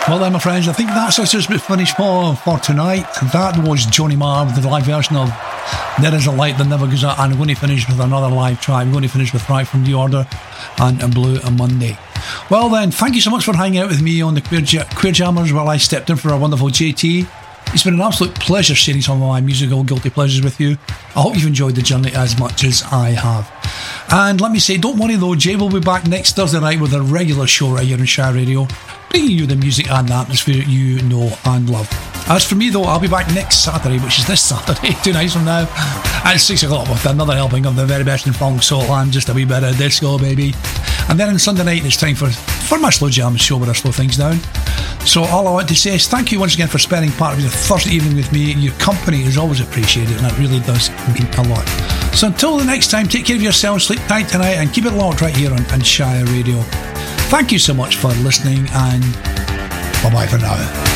Well then, my friends, I think that's us just finished for tonight. That was Johnny Marr with the live version of There Is a Light That Never Goes Out, and I'm going to finish with another live track. I'm going to finish with Right From the Order and Blue on Monday. Well then, thank you so much for hanging out with me on the Queer Jammers while I stepped in for our wonderful JT. It's been an absolute pleasure sharing some of my musical guilty pleasures with you. I hope you've enjoyed the journey as much as I have. And let me say, don't worry though, Jay will be back next Thursday night with a regular show right here on Shire Radio, bringing you the music and the atmosphere you know and love. As for me though, I'll be back next Saturday, which is this Saturday, 2 nights from now, at 6 o'clock with another helping of the very best in funk, soul and just a wee bit of disco, baby. And then on Sunday night it's time for my slow jam show where I slow things down. So all I want to say is thank you once again for spending part of your Thursday evening with me. Your company is always appreciated and it really does mean a lot. So until the next time, take care of yourself, sleep tight tonight and keep it locked right here on Shire Radio. Thank you so much for listening and bye-bye for now.